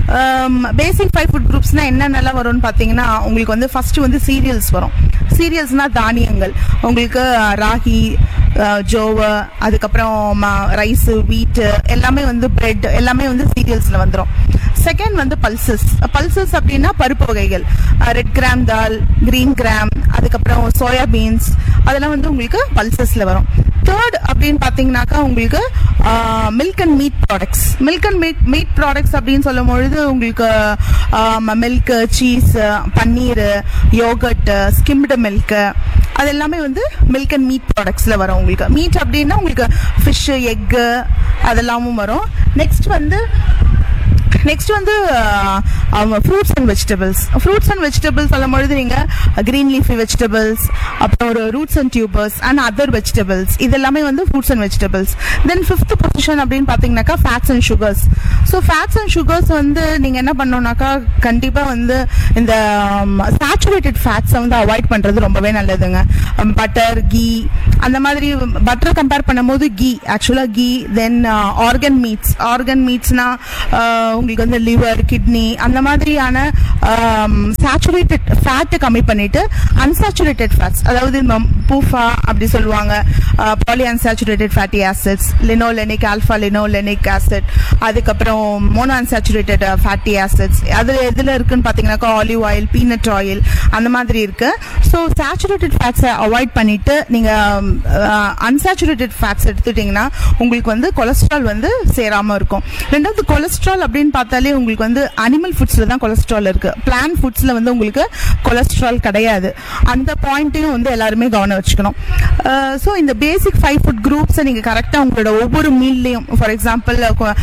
பேசிக் ஃபைவ் ஃபுட் குரூப்ஸ்னா என்னென்னலாம் வரும்னு பார்த்தீங்கன்னா உங்களுக்கு வந்து ஃபர்ஸ்ட் வந்து சீரியல்ஸ் வரும். சீரியல்ஸ்னா தானியங்கள். உங்களுக்கு ராகி, ஜோவை, அதுக்கப்புறம் ரைஸு, வீட்டு எல்லாமே வந்து பிரெட் எல்லாமே வந்து சீரியல்ஸ்ல வந்துடும். செகண்ட் வந்து பல்சஸ். பல்சஸ் அப்படின்னா பருப்பு வகைகள். ரெட் கிராம் தால், கிரீன் கிராம், அதுக்கப்புறம் சோயா பீன்ஸ் அதெல்லாம் வந்து உங்களுக்கு பல்சஸ்ல வரும். தேர்ட் அப்படின்னு பார்த்தீங்கன்னாக்கா உங்களுக்கு milk and meet products. Milk and meet meet products அப்படின்னு சொல்லும் பொழுது உங்களுக்கு மில்க், சீஸ், பன்னீர், யோகர்ட், ஸ்கிம்டு மில்க் அது எல்லாமே வந்து மில்க் அண்ட் மீட் ப்ராடக்ட்ஸ்ல வரும். உங்களுக்கு மீட் அப்படின்னா உங்களுக்கு ஃபிஷ், எக்கு அதெல்லாமும் வரும். நெக்ஸ்ட் வந்து நெக்ஸ்ட் வந்து fruits and vegetables. Fruits and vegetables சொல்லும் பொழுது நீங்கள் கிரீன் லீஃபி வெஜிடபிள்ஸ், அப்புறம் ஒரு roots and tubers and other vegetables இது எல்லாமே வந்து fruits and vegetables. Then fifth position அப்படின்னு பார்த்தீங்கன்னாக்கா fats and sugars. So fats and sugars வந்து நீங்கள் என்ன பண்ணணும்னாக்கா கண்டிப்பாக வந்து இந்த சேச்சுரேட்டட் ஃபேட்ஸை வந்து அவாய்ட் பண்ணுறது ரொம்பவே நல்லதுங்க. பட்டர், கீ அந்த மாதிரி. பட்டர் கம்பேர் பண்ணும்போது கீ ஆக்சுவலாக கீ. தென் ஆர்கன் மீட்ஸ். ஆர்கன் மீட்ஸ்னா உங்களுக்கு வந்து லிவர், கிட்னி அந்த மாதிரியான சேச்சுரேட்டட் ஃபேட்டை கம்மி பண்ணிட்டு அன்சாச்சுரேட்டட் ஃபேட்ஸ், அதாவது பூஃபா அப்படி சொல்லுவாங்க, poly unsaturated fatty acids, linolenic, alpha linolenic acid, அதுக்கப்புறம் மோனோ அன்சாச்சுரேட்டட் ஃபேட்டி ஆசிட்ஸ். அதுல எதுல இருக்குன்னு பாத்தீங்கன்னாக்கா ஆலிவ் ஆயில், பீனட் ஆயில் அந்த மாதிரி இருக்கு. ஸோ சேச்சுரேட்டட் ஃபேட்ஸை அவாய்ட் பண்ணிட்டு நீங்க அன்சாச்சுரேட்டட் ஃபேட்ஸ் எடுத்துட்டீங்கன்னா உங்களுக்கு வந்து கொலஸ்ட்ரால் வந்து சேராம இருக்கும். ரெண்டாவது கொலஸ்ட்ரால் அப்படின்னு பார்த்தாலே உங்களுக்கு வந்து அனிமல் ஃபுட்ஸ்ல தான் கொலஸ்ட்ரால் இருக்கு, பிளான்ட் ஃபுட்ஸ்ல வந்து உங்களுக்கு கொலஸ்ட்ரால் கிடையாது. அந்த பாயிண்ட்டையும் வந்து எல்லாருமே கவனம் வச்சுக்கணும். ஸோ இந்த பேசிக் ஃபைவ் ஃபுட் குரூப்ஸை நீங்க கரெக்டா உங்களோட ஒவ்வொரு மீல்லையும், ஃபார் எக்ஸாம்பிள்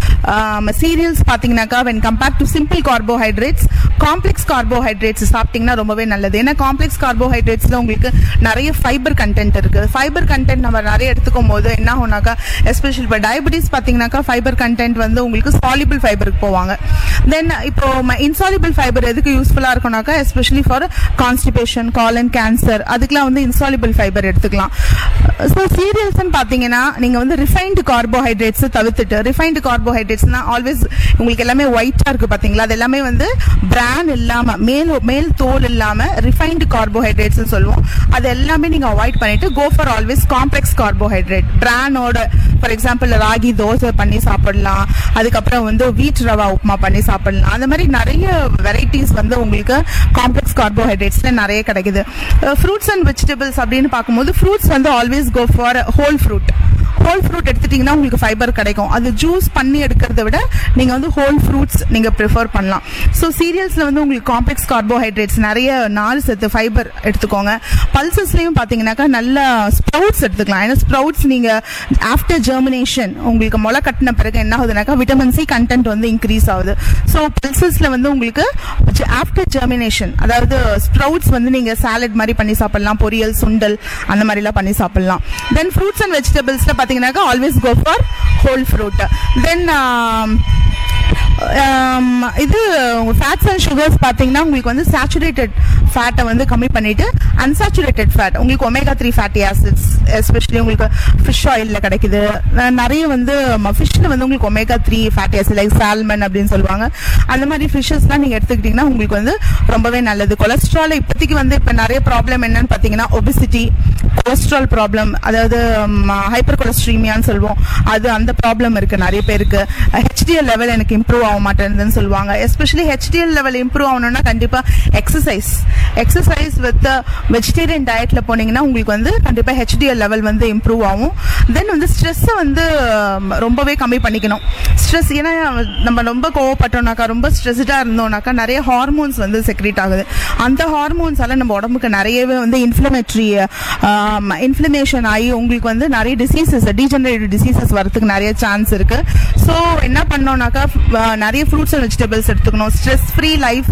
சீரியல்ஸ் பாத்தீங்கன்னாக்கா when compared to simple carbohydrates, complex carbohydrates சாப்பிட்டீங்கன்னா ரொம்பவே நல்லது. ஏன்னா காம்ப்ளெக்ஸ் கார்போஹைட்ரேட்ஸ்ல உங்களுக்கு நிறைய ஃபைபர் கண்டென்ட் இருக்கு. ஃபைபர் கண்டென்ட் நம்ம நிறைய எடுத்துக்கும் போது என்ன ஆகும்னாக்கா, எஸ்பெஷல் இப்போ டயபிட்டிஸ் பாத்தீங்கன்னாக்கா ஃபைபர் கண்டென்ட் வந்து உங்களுக்கு சாலிபிள் ஃபைபருக்கு போவாங்க. தென் இப்போ இன்சாலிபிள் ஃபைபர் எதுக்கு யூஸ்ஃபுல்லா இருக்கும்னாக்கா, especially for constipation, gallon cancer, அதுக்கெல்லாம் வந்து இன்சாலிபிள் ஃபைபர் எடுத்துக்கலாம். ஸோ சீரியல்ஸ் பாத்தீங்கன்னா நீங்க வந்து ரிஃபைன்டு கார்போஹைட்ரேட்ஸ் தவிர்த்துட்டு, ரிஃபைன்டு கார்போஹைட்ரேட்ஸ்னா ஆல்வேஸ் உங்களுக்கு எல்லாமே ஒயிட்டா இருக்கு பாத்தீங்களா, அது எல்லாமே வந்து பிரான் இல்லாம, மேல் மேல் தோல் இல்லாம ரிஃபைன்டு கார்போஹைட்ரேட்ஸ் சொல்லுவோம். அது எல்லாமே நீங்க அவாய்ட் பண்ணிட்டு go for always complex carbohydrate. பிரானோட for example ragi dosa பண்ணி சாப்பிடலாம், அதுக்கப்புறம் வந்து வீட் ரவா உப்புமா பண்ணி சாப்பிடலாம். அந்த மாதிரி நிறைய வெரைட்டிஸ் வந்து உங்களுக்கு காம்ப்ளெக்ஸ் கார்போஹைட்ரேட்ஸ்ல நிறைய கிடைக்குது. ஃப்ரூட்ஸ் அண்ட் வெஜிடபிள்ஸ் அப்படின்னு பார்க்கும்போது ஃப்ரூட்ஸ் வந்து always go for whole fruit. Whole fruit எடுத்துட்டீங்கன்னா உங்களுக்கு ஃபைபர் கிடைக்கும். அது ஜூஸ் பண்ணி எடுக்கிறத விட நீங்க வந்து ஹோல் ஃப்ரூட்ஸ் நீங்க ப்ரிஃபர் பண்ணலாம். ஸோ சீரியல்ஸ்ல வந்து உங்களுக்கு காம்ப்ளெக்ஸ் கார்போஹைட்ரேட்ஸ் நிறைய நாலு சத்து ஃபைபர் எடுத்துக்கோங்க. பல்சஸ்லயும் பாத்தீங்கன்னாக்கா நல்ல ஸ்ப்ரவுட்ஸ் எடுத்துக்கலாம். ஏன்னா ஸ்ப்ரவுட்ஸ் நீங்க ஆஃப்டர் ஜெர்மினேஷன் உங்களுக்கு முளை கட்டின பிறகு என்ன ஆகுதுனாக்கா விட்டமின் சி கண்டென்ட் வந்து இன்க்ரீஸ் ஆகுது. ஸோ பல்சஸ்ல வந்து உங்களுக்கு ஆஃப்டர் ஜெர்மினேஷன், அதாவது ஸ்ப்ரவுட்ஸ் வந்து நீங்க சாலட் மாதிரி பண்ணி சாப்பிடலாம், பொரியல், சுண்டல் அந்த மாதிரி எல்லாம் பண்ணி சாப்பிடலாம். தென் ஃப்ரூட்ஸ் அண்ட் வெஜிடபிள்ஸ்ல பாத்தீங்கன்னாக்கா always go for whole fruit. தென் இது ஃபேட்ஸ் அண்ட் சுகர்ஸ் பாத்தீங்கன்னா உங்களுக்கு வந்து சேச்சுரேட்டட் ஃபேட்டை வந்து கம்மி பண்ணிட்டு அன்சாச்சுரேட்டட் ஃபேட், உங்களுக்கு omega three fatty acids especially உங்களுக்கு ஃபிஷ் ஆயில்ல கிடைக்குது. நிறைய வந்து ஃபிஷ்ல வந்து உங்களுக்கு omega three fatty acid like salmon அப்படின்னு சொல்லுவாங்க. அந்த மாதிரி ஃபிஷஸ்லாம் நீங்க எடுத்துக்கிட்டீங்கன்னா உங்களுக்கு வந்து ரொம்பவே நல்லது. கொலஸ்ட்ரால் இப்போதைக்கு வந்து இப்ப நிறைய ப்ராப்ளம் என்னன்னு பாத்தீங்கன்னா ஒபிசிட்டி, கொலஸ்ட்ரால் ப்ராப்ளம், அதாவது ஹைப்பர் கொலஸ்ட்ரீமியான்னு சொல்லுவோம், அது அந்த ப்ராப்ளம் இருக்கு நிறைய பேருக்கு. ஹெச்டிஎல் லெவல் எனக்கு இம்ப்ரூவ் ஆக மாட்டேங்குதுன்னு சொல்லுவாங்க. எஸ்பெஷலி ஹெச்டிஎல் லெவல் இம்ப்ரூவ் ஆகணும்னா கண்டிப்பா எக்ஸசைஸ் எக்ஸசைஸ் வித் வெஜிடேரியன் டயட்ல போனீங்கன்னா உங்களுக்கு வந்து கண்டிப்பா ஹெச்டிஎல் லெவல் வந்து இம்ப்ரூவ் ஆகும். தென் வந்து ஸ்ட்ரெஸ்ஸை வந்து ரொம்பவே கம்மி பண்ணிக்கணும். ஸ்ட்ரெஸ், ஏன்னா நம்ம ரொம்ப கோவப்பட்டோம்னாக்கா, ரொம்ப ஸ்ட்ரெஸ்டா இருந்தோம்னாக்கா நிறைய ஹார்மோன்ஸ் வந்து செக்ரேட் ஆகுது. அந்த ஹார்மோன்ஸால நம்ம உடம்புக்கு நிறையவே வந்து இன்ஃப்ளமேட்டரி இன்ஃப்ளமேஷன் ஆகி உங்களுக்கு வந்து நிறைய டிசீசஸ், டீஜெனரேட்டிவ் டிசீசஸ் வரதுக்கு நிறைய சான்ஸ் இருக்கு. ஸோ என்ன பண்ணோம்னாக்கா நிறைய ஃப்ரூட்ஸ் அண்ட் வெஜிடபிள்ஸ் எடுத்துக்கணும். ஸ்ட்ரெஸ் ஃப்ரீ லைஃப்,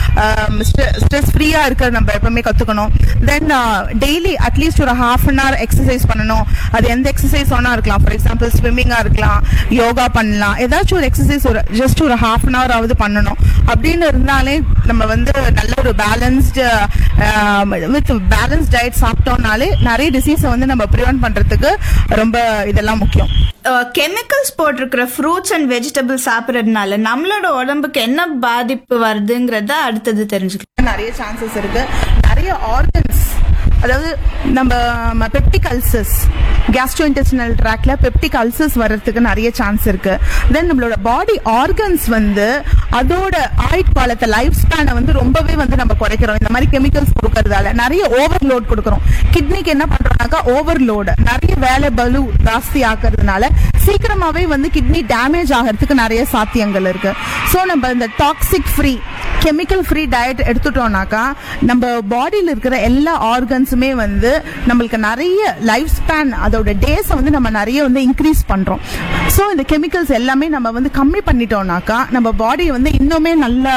ஸ்ட்ரெஸ் ஃப்ரீயா இருக்க நம்ம எப்பவுமே கத்துக்கணும். தென் டெய்லி அட்லீஸ்ட் ஒரு ஹாஃப் அன் ஹவர் எக்ஸசைஸ் பண்ணணும். அது எந்த எக்ஸசைஸ் வேணா இருக்கலாம். ஃபார் எக்ஸாம்பிள் ஸ்விம்மிங்கா இருக்கலாம், யோகா பண்ணலாம், ஏதாச்சும் ஒரு எக்ஸசைஸ் ஒரு ஜஸ்ட் ஒரு ஹாஃப் அன் ஹவர் ஆவது பண்ணணும். அப்படின்னு இருந்தாலே நம்ம வந்து நல்ல ஒரு பேலன்ஸ்டு வித் பேலன்ஸ் டயட் சாப்பிட்டோம்னாலே நிறைய டிசீஸை வந்து நம்ம ப்ரிவென்ட் பண்றதுக்கு ரொம்ப இதெல்லாம் முக்கியம். கெமிக்கல்ஸ் போட்டிருக்கிற ஃப்ரூட்ஸ் அண்ட் வெஜிடபிள்ஸ் சாப்பிட்றதுனால நம்மளோட உடம்புக்கு என்ன பாதிப்பு வருதுங்கிறத அடுத்தது தெரிஞ்சுக்கலாம். நிறைய சான்சஸ் இருக்கு. நிறைய ஆர்கன்ஸ், அதாவது நம்ம பெப்டிக் அல்சர்ஸ், கேஸ்ட்ரோஇன்டெஸ்டினல் ட்ராக்ல பெப்டிக் அல்சர்ஸ் வர்றதுக்கு நிறைய சான்ஸ் இருக்கு. தென் நம்மளோட பாடி ஆர்கன்ஸ் வந்து அதோட ஆயுட்காலத்தை, லைஃப் ஸ்பேனை வந்து ரொம்பவே வந்து நம்ம குறைக்கிறோம் இந்த மாதிரி கெமிக்கல்ஸ் கொடுக்கறதால. நிறைய ஓவர்லோட் கொடுக்கறோம். கிட்னிக்கு என்ன பண்றோம்னாக்கா ஓவர்லோடு, நிறைய வேலை பலு ஜாஸ்தி ஆக்குறதுனால சீக்கிரமாவே வந்து கிட்னி டேமேஜ் ஆகிறதுக்கு நிறைய சாத்தியங்கள் இருக்கு. ஸோ நம்ம இந்த toxic free, chemical free diet எடுத்துட்டோம்னாக்கா நம்ம பாடியில் இருக்கிற எல்லா ஆர்கன்ஸுமே வந்து நம்மளுக்கு நிறைய லைஃப் ஸ்பேன், அதோட டேஸை வந்து நம்ம நிறைய வந்து இன்க்ரீஸ் பண்றோம். ஸோ இந்த கெமிக்கல்ஸ் எல்லாமே நம்ம வந்து கம்மி பண்ணிட்டோம்னாக்கா நம்ம பாடியை வந்து இன்னுமே நல்லா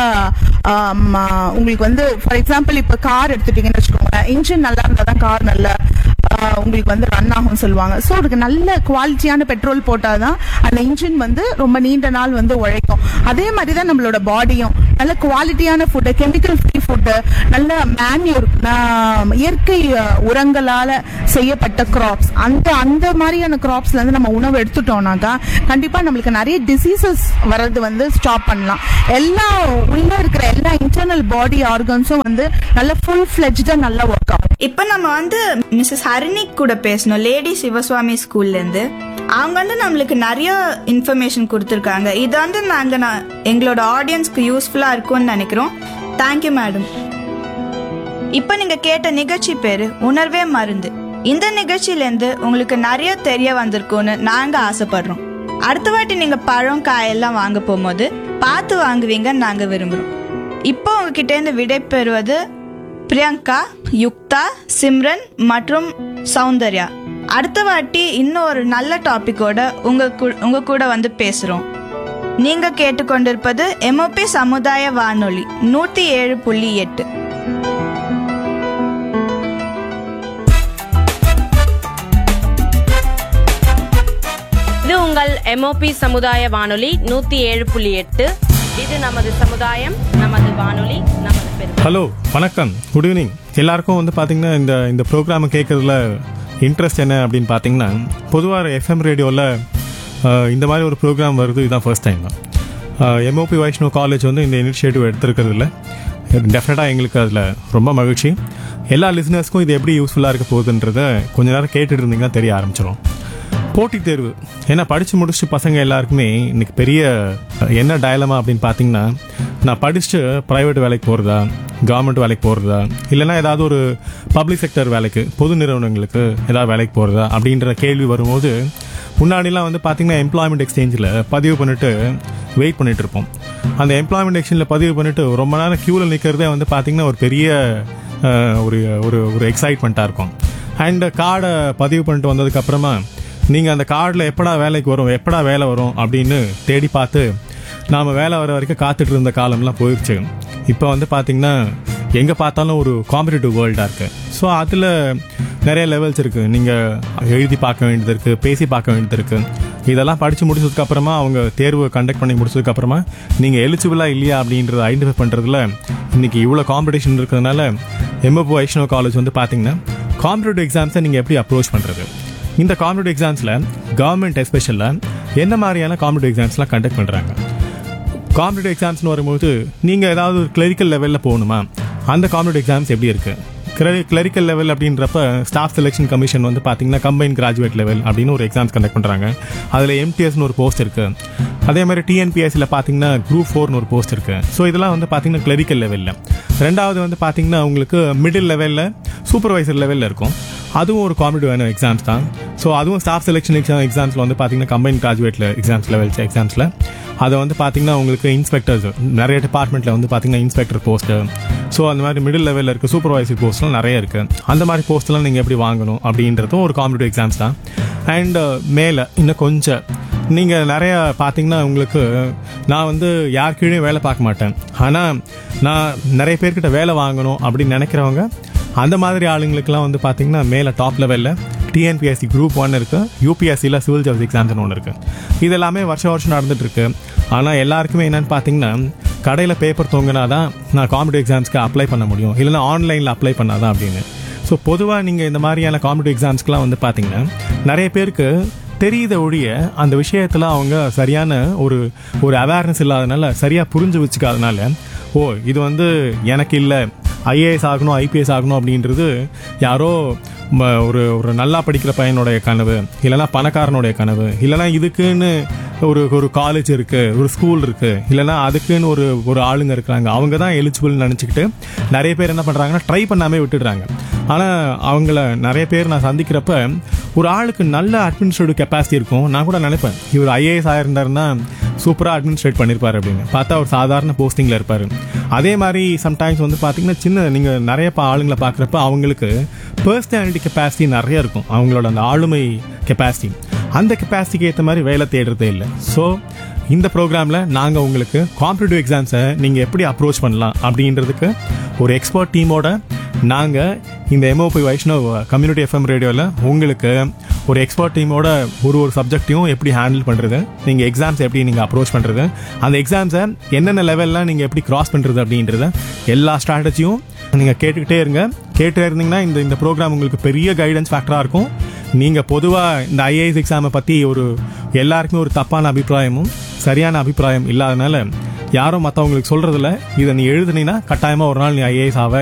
உங்களுக்கு வந்து ஃபார் எக்ஸாம்பிள் இப்போ கார் எடுத்துட்டீங்கன்னு வச்சுக்கோங்களேன், இன்ஜின் நல்லா இருந்தால் தான் கார் நல்லா உங்களுக்கு வந்து ரன் ஆகும் சொல்லுவாங்க. ஸோ அதுக்கு நல்ல குவாலிட்டியான பெட்ரோல் போட்டாதான் அந்த இன்ஜின் வந்து ரொம்ப நீண்ட நாள் வந்து உழைக்கும். அதே மாதிரி தான் நம்மளோட பாடியும் நல்ல குவாலிட்டியான ஃபுட்டு, கெமிக்கல் ஃப்ரீ ஃபுட்டு, நல்ல மேன்யூர், இயற்கை அஹ், உரங்களால செய்யப்பட்ட கிராப்ஸ், அந்த அந்த மாதிரியான கிராப்ஸ்ல இருந்து நம்ம உணவு எடுத்துட்டோம்னாக்கா கண்டிப்பா நம்மளுக்கு நிறைய டிசீசஸ் வர்றது வந்து ஸ்டாப் பண்ணலாம். எல்லா உள்ள இருக்கிற எல்லா இன்டர்னல் பாடி ஆர்கன்ஸும் வந்து நல்ல ஃபுல் ஃபிளெஜ்டா நல்லா ஒர்க் ஆகும். இப்போ நம்ம வந்து மிஸ்ஸஸ் ஹரிணி கூட பேசணும், லேடி சிவசுவாமி ஸ்கூல்ல இருந்து. அவங்க வந்து நம்மளுக்கு நிறைய இன்ஃபர்மேஷன் கொடுத்துருக்காங்க. இது வந்து நாங்க நான் எங்களோட ஆடியன்ஸ்க்கு யூஸ்ஃபுல்லா இருக்கும்னு நினைக்கிறோம். Thank you madam. இப்போ நீங்க கேட்ட நிகழ்ச்சி பேரு உணர்வே மருந்து. இந்த நிகழ்ச்சியிலேருந்து உங்களுக்கு நிறைய தெரிய வந்திருக்கும்னு நாங்க ஆசைப்படுறோம். அடுத்த வாட்டி நீங்க பழம் காயெல்லாம் வாங்க போகும்போது பார்த்து வாங்குவீங்கன்னு நாங்க விரும்புறோம். இப்போ உங்ககிட்ட இருந்து விடை பெறுவது பிரியங்கா, யுக்தா, சிம்ரன் மற்றும் சௌந்தர்யா. அடுத்த வாட்டி இன்னும் ஒரு நல்ல டாபிக்கோட உங்க உங்க கூட வந்து பேசுறோம். நீங்க கேட்டுக்கொண்டிருப்பது எம்ஓபி சமுதாய வானொலி நூத்தி ஏழு புள்ளி எட்டு. இது உங்கள் எம்ஓபி சமுதாய வானொலி நூத்தி ஏழு புள்ளி எட்டு. இது நமது சமுதாயம், நமது வானொலி, நமது பெருமை. ஹலோ, வணக்கம், குட் ஈவினிங். எல்லாருக்கும் வந்து பார்த்தீங்கன்னா இந்த இந்த ப்ரோக்ராமை கேட்கறதுல இன்ட்ரெஸ்ட் என்ன அப்படின்னு பார்த்தீங்கன்னா, பொதுவாக எஃப்எம் ரேடியோவில் இந்த மாதிரி ஒரு ப்ரோக்ராம் வருது, இதுதான் ஃபர்ஸ்ட் டைம் தான். எம்ஓபி வைஷ்ணவ் காலேஜ் வந்து இந்த இனிஷியேட்டிவ் எடுத்துருக்கிறதுல டெஃபினட்டாக எங்களுக்கு அதில் ரொம்ப மகிழ்ச்சி. எல்லா லிசனர்ஸ்க்கும் இது எப்படி யூஸ்ஃபுல்லாக இருக்க போகுதுன்றதை கொஞ்ச நேரம் கேட்டுட்டு இருந்தீங்கன்னா தெரிய ஆரம்பிச்சிடும். போட்டித் தேர்வு, ஏன்னா படித்து முடிச்சுட்டு பசங்க எல்லாருக்குமே இன்னைக்கு பெரிய என்ன டயலமா அப்படின்னு பார்த்தீங்கன்னா, நான் படிச்சுட்டு ப்ரைவேட் வேலைக்கு போகிறதா, கவர்மெண்ட் வேலைக்கு போகிறதா, இல்லைனா ஏதாவது ஒரு பப்ளிக் செக்டர் வேலைக்கு, பொது நிறுவனங்களுக்கு ஏதாவது வேலைக்கு போகிறதா அப்படின்ற கேள்வி வரும்போது, முன்னாடிலாம் வந்து பார்த்தீங்கன்னா எம்ப்ளாய்மெண்ட் எக்ஸ்சேஞ்சில் பதிவு பண்ணிட்டு வெயிட் பண்ணிட்டு இருப்போம். அந்த எம்ப்ளாய்மெண்ட் எக்ஸ்சேஞ்சில் பதிவு பண்ணிட்டு ரொம்ப நேரம் க்யூவில் நிற்கிறதே வந்து பார்த்தீங்கன்னா ஒரு பெரிய ஒரு ஒரு ஒரு எக்ஸைட்மெண்ட்டாக இருக்கும். அண்ட் கார்டை பதிவு பண்ணிட்டு வந்ததுக்கப்புறமா நீங்கள் அந்த கார்டில் எப்படா வேலைக்கு வரும், எப்படா வேலை வரும் அப்படின்னு தேடி பார்த்து நாம் வேலை வர வரைக்கும் காத்துட்டு இருந்த காலம்லாம் போயிடுச்சு. இப்போ வந்து பார்த்தீங்கன்னா எங்கே பார்த்தாலும் ஒரு காம்படிட்டிவ் வேர்ல்டாக இருக்குது. ஸோ அதில் நிறைய லெவல்ஸ் இருக்குது. நீங்கள் எழுதி பார்க்க வேண்டியது இருக்குது, பேசி பார்க்க வேண்டியது இருக்குது. இதெல்லாம் படித்து முடிச்சதுக்கப்புறமா அவங்க தேர்வு கண்டக்ட் பண்ணி முடிச்சதுக்கப்புறமா நீங்கள் எலிஜிபிளாக இல்லையா அப்படின்றத ஐடென்டிஃபை பண்ணுறதுல இன்றைக்கி இவ்வளோ காம்படிஷன் இருக்கிறதுனால எம்ஓபி வைஷ்ணவ் காலேஜ் வந்து பார்த்தீங்கன்னா காம்படிட்டிவ் எக்ஸாம்ஸை நீங்கள் எப்படி அப்ரோச் பண்ணுறது, இந்த காம்படிட்டிவ் எக்ஸாம்ஸில் கவர்மெண்ட் எஸ்பெஷலாக என்ன மாதிரியான காம்படிட்டிவ் எக்ஸாம்ஸ்லாம் கண்டக்ட் பண்ணுறாங்க. காம்படிட்டிவ் எக்ஸாம்ஸ்னு வரும்போது நீங்கள் ஏதாவது ஒரு கிளரிக்கல் லெவலில் போகணுமா, அந்த காம்படிட்டிவ் எக்ஸாம்ஸ் எப்படி இருக்குது. கிளரிக்கல் லெவல் அப்படின்றப்ப ஸ்டாஃப் செலெக்ஷன் கமிஷன் வந்து பார்த்தீங்கன்னா கம்பைன் கிராஜுவேட் லெவல் அப்படின்னு ஒரு எக்ஸாம்ஸ் கண்டக்ட் பண்ணுறாங்க. அதில் எம்டிஎஸ்னு ஒரு போஸ்ட் இருக்குது. அதே மாதிரி டிஎன்பிஎஸ்சியில் பார்த்தீங்கன்னா குரூப் ஃபோர்னு ஒரு போஸ்ட் இருக்குது. ஸோ இதெல்லாம் வந்து பார்த்தீங்கன்னா கிளரிக்கல் லெவலில். ரெண்டாவது வந்து பார்த்தீங்கன்னா உங்களுக்கு மிடில் லெவலில் சூப்பர்வைசர் லெவலில் இருக்கும். அதுவும் ஒரு காம்படிட்டிவ் எக்ஸாம்ஸ் தான். ஸோ அதுவும் ஸ்டாஃப் செலெக்ஷன் எக்ஸாம் எக்ஸாம்ஸில் வந்து பார்த்தீங்கன்னா கம்பைன் கிராஜுவேட்டில் எக்ஸாம்ஸ் லெவல்ஸ் எக்ஸாம்ஸில் அதை வந்து பார்த்தீங்கன்னா உங்களுக்கு இன்ஸ்பெக்டர்ஸ் நிறைய டிபார்ட்மெண்ட்டில் வந்து பார்த்தீங்கன்னா இன்ஸ்பெக்டர் போஸ்ட்டு, ஸோ அந்த மாதிரி மிடில் லெவலில் இருக்க சூப்பர்வைசர் போஸ்ட்லாம் நிறைய இருக்குது. அந்த மாதிரி போஸ்ட்லாம் நீங்கள் எப்படி வாங்கணும் அப்படின்றதும் ஒரு காம்படிட்டிவ் எக்ஸாம்ஸ் தான். அண்ட் மேலே இன்னும் கொஞ்சம் நீங்கள் நிறையா பார்த்தீங்கன்னா உங்களுக்கு, நான் வந்து யார் கீழே வேலை பார்க்க மாட்டேன், ஆனால் நான் நிறைய பேர்கிட்ட வேலை வாங்கணும் அப்படின்னு நினைக்கிறவங்க, அந்த மாதிரி ஆளுங்களுக்குலாம் வந்து பார்த்தீங்கன்னா மேலே டாப் லெவலில் டிஎன்பிஎஸ்சி குரூப் ஒன் இருக்குது, யூபிஎஸ்சியில் சிவில் சர்வீஸ் எக்ஸாம்ஸ்னு ஒன்று இருக்குது. இது எல்லாமே வருஷம் வருஷம் நடந்துட்டு இருக்கு. ஆனால் எல்லாருக்குமே என்னென்னு பார்த்தீங்கன்னா, கடையில் பேப்பர் தொங்கினா தான் நான் காம்படிட்டிவ் எக்ஸாம்ஸ்க்கு அப்ளை பண்ண முடியும், இல்லைனா ஆன்லைனில் அப்ளை பண்ணாதான் அப்படின்னு. ஸோ பொதுவாக நீங்கள் இந்த மாதிரியான காம்படிட்டிவ் எக்ஸாம்ஸ்க்குலாம் வந்து பார்த்தீங்கன்னா நிறைய பேருக்கு தெரியுத ஒழிய அந்த விஷயத்தில் அவங்க சரியான ஒரு ஒரு அவேர்னஸ் இல்லாதனால, சரியாக புரிஞ்சு வச்சுக்காதனால, ஓ இது வந்து எனக்கு இல்லை, ஐஏஎஸ் ஆகணும் ஐபிஎஸ் ஆகணும் அப்படின்றது யாரோ ஒரு ஒரு நல்லா படிக்கிற பையனுடைய கனவு, இல்லைனா பணக்காரனுடைய கனவு, இல்லைனா இதுக்குன்னு ஒரு ஒரு காலேஜ் இருக்குது, ஒரு ஸ்கூல் இருக்குது, இல்லைனா அதுக்குன்னு ஒரு ஒரு ஆளுங்க இருக்கிறாங்க, அவங்க தான் எலிஜிபிள்னு நினச்சிக்கிட்டு நிறைய பேர் என்ன பண்ணுறாங்கன்னா ட்ரை பண்ணாமே விட்டுடுறாங்க. ஆனால் அவங்கள நிறைய பேர் நான் சந்திக்கிறப்ப ஒரு ஆளுக்கு நல்ல அட்மினிஸ்ட்ரேட்டிவ் கெப்பாசிட்டி இருக்கும். நான் கூட நினைப்பேன் இவர் ஐஏஎஸ் ஆயிருந்தாருன்னா சூப்பராக அட்மினிஸ்ட்ரேட் பண்ணியிருப்பார் அப்படின்னு. பார்த்தா ஒரு சாதாரண போஸ்டிங்கில் இருப்பார். அதே மாதிரி சம்டைம்ஸ் வந்து பார்த்தீங்கன்னா சின்ன நீங்கள் நிறைய ஆளுங்களை பார்க்குறப்ப அவங்களுக்கு பர்சனாலிட்டி கெப்பாசிட்டி நிறைய இருக்கும், அவங்களோட அந்த ஆளுமை கெப்பாசிட்டி. அந்த கெப்பாசிட்டிக்கு ஏற்ற மாதிரி வேலை தேடுறதே இல்லை. ஸோ இந்த ப்ரோக்ராமில் நாங்கள் உங்களுக்கு காம்படிட்டிவ் எக்ஸாம்ஸை நீங்கள் எப்படி அப்ரோச் பண்ணலாம் அப்படின்றதுக்கு ஒரு எக்ஸ்பர்ட் டீமோட நாங்கள் இந்த எம்ஓபி வைஷ்ணவ் கம்யூனிட்டி எஃப்எம் ரேடியோவில் உங்களுக்கு ஒரு எக்ஸ்பர்ட் டீமோட ஒரு ஒரு சப்ஜெக்டையும் எப்படி ஹேண்டில் பண்ணுறது, நீங்கள் எக்ஸாம்ஸ் எப்படி நீங்கள் அப்ரோச் பண்ணுறது, அந்த எக்ஸாம்ஸை என்னென்ன லெவல்லாம் நீங்கள் எப்படி கிராஸ் பண்ணுறது அப்படின்றத எல்லா ஸ்ட்ராட்டஜியும் நீங்கள் கேட்டுக்கிட்டே இருங்க. கேட்டே இருந்தீங்கன்னா இந்த இந்த ப்ரோக்ராம் உங்களுக்கு பெரிய கைடன்ஸ் ஃபேக்டராக இருக்கும். நீங்கள் பொதுவாக இந்த ஐஏஎஸ் எக்ஸாமை பற்றி ஒரு எல்லாருக்குமே ஒரு தப்பான அபிப்பிராயமும் சரியான அபிப்பிராயம் இல்லாதனால யாரும் மற்றவங்களுக்கு சொல்கிறதில்ல. இதை நீ எழுதுனீங்கன்னா கட்டாயமாக ஒரு நாள் நீ ஐஏஎஸ் ஆவ